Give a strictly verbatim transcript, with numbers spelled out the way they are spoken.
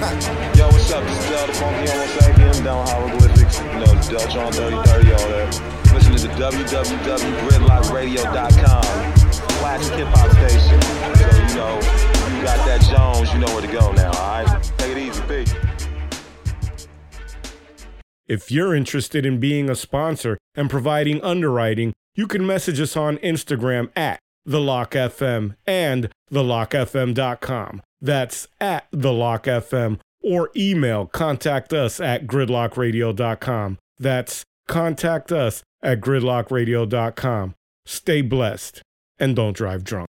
Yo, what's up? This is Del, the funky Homo sapien, down hieroglyphics. You know, Del Tron thirty thirty, all that. Listen to w w w dot gridlock radio dot com. Classic hip hop station. So, you know, you got that Jones, you know where to go now, alright? Take it easy, peace. If you're interested in being a sponsor and providing underwriting, you can message us on Instagram at The Lock F M and the lock f m dot com. That's at The Lock F M, or email contact us at gridlock radio dot com. That's contact us at gridlock radio dot com. Stay blessed and don't drive drunk.